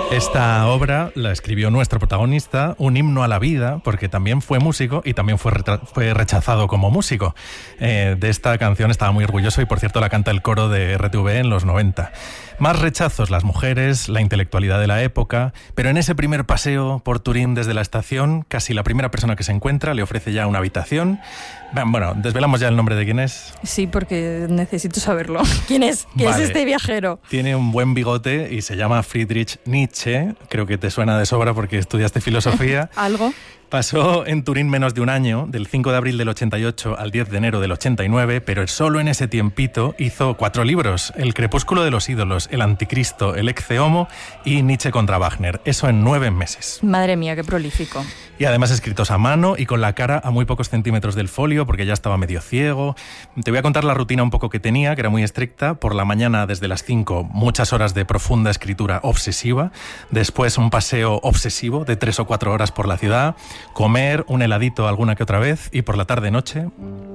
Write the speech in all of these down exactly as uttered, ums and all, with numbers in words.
Esta obra la escribió nuestro protagonista, un himno a la vida, porque también fue músico y también fue, retra- fue rechazado como músico. Eh, de esta canción estaba muy orgulloso y, por cierto, la canta el coro de R T V en los noventa. Más rechazos, las mujeres, la intelectualidad de la época, pero en ese primer paseo por Turín desde la estación, casi la primera persona que se encuentra le ofrece ya una habitación. Bueno, desvelamos ya el nombre de quién es. Sí, porque necesito saberlo. ¿Quién es? ¿Quién Vale. es este viajero? Tiene un buen bigote y se llama Friedrich Nietzsche. Creo que te suena de sobra porque estudiaste filosofía. ¿Algo? Pasó en Turín menos de un año, del cinco de abril del ochenta y ocho al diez de enero del ochenta y nueve, pero solo en ese tiempito hizo cuatro libros: El crepúsculo de los ídolos, El anticristo, El ecce homo y Nietzsche contra Wagner. Eso en nueve meses. Madre mía, qué prolífico. Y además escritos a mano y con la cara a muy pocos centímetros del folio porque ya estaba medio ciego. Te voy a contar la rutina un poco que tenía, que era muy estricta. Por la mañana, desde las cinco, muchas horas de profunda escritura obsesiva. Después un paseo obsesivo de tres o cuatro horas por la ciudad. Comer un heladito alguna que otra vez y por la tarde-noche...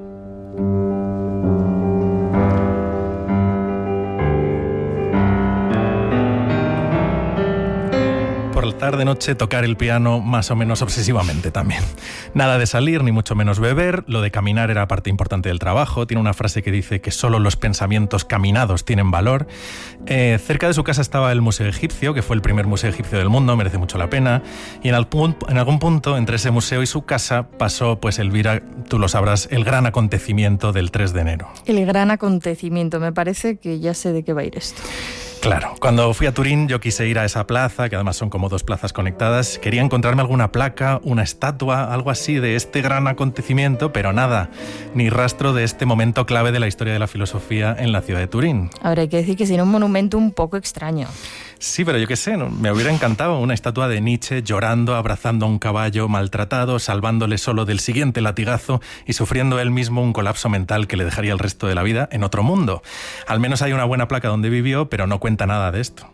por la tarde-noche tocar el piano más o menos obsesivamente también. Nada de salir, ni mucho menos beber. Lo de caminar era parte importante del trabajo. Tiene una frase que dice que solo los pensamientos caminados tienen valor. Eh, cerca de su casa estaba el Museo Egipcio, que fue el primer museo egipcio del mundo, merece mucho la pena. Y en, algún, en algún punto, entre ese museo y su casa, pasó, pues Elvira, tú lo sabrás, el gran acontecimiento del tres de enero. El gran acontecimiento, me parece que ya sé de qué va a ir esto. Claro, cuando fui a Turín yo quise ir a esa plaza, que además son como dos plazas conectadas. Quería encontrarme alguna placa, una estatua, algo así de este gran acontecimiento, pero nada, ni rastro de este momento clave de la historia de la filosofía en la ciudad de Turín. Ahora hay que decir que sería un monumento un poco extraño. Sí, pero yo qué sé, ¿no? Me hubiera encantado una estatua de Nietzsche llorando, abrazando a un caballo maltratado, salvándole solo del siguiente latigazo y sufriendo él mismo un colapso mental que le dejaría el resto de la vida en otro mundo. Al menos hay una buena placa donde vivió, pero no cuenta nada de esto.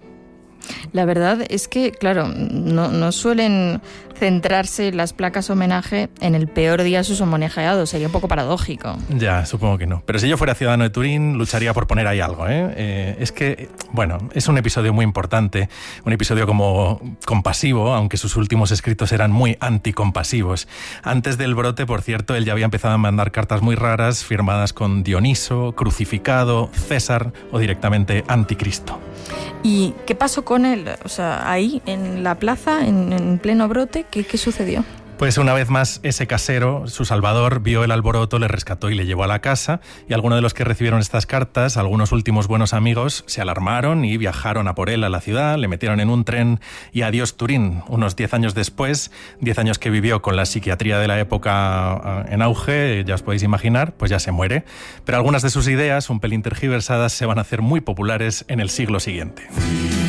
La verdad es que, claro, no, no suelen centrarse las placas homenaje en el peor día de sus homenajeados. Sería un poco paradójico. Ya, supongo que no. Pero si yo fuera ciudadano de Turín, lucharía por poner ahí algo, ¿eh? Eh, es que, bueno, es un episodio muy importante, un episodio como compasivo, aunque sus últimos escritos eran muy anticompasivos. Antes del brote, por cierto, él ya había empezado a mandar cartas muy raras, firmadas con Dioniso, crucificado, César o directamente Anticristo. ¿Y qué pasó con él? O sea, ahí, en la plaza, en, en pleno brote, ¿qué, qué sucedió? Pues una vez más ese casero, su salvador, vio el alboroto, le rescató y le llevó a la casa, y algunos de los que recibieron estas cartas, algunos últimos buenos amigos, se alarmaron y viajaron a por él a la ciudad, le metieron en un tren y adiós Turín. Unos diez años después, diez años que vivió con la psiquiatría de la época en auge, ya os podéis imaginar, pues ya se muere. Pero algunas de sus ideas, un pelín tergiversadas, se van a hacer muy populares en el siglo siguiente.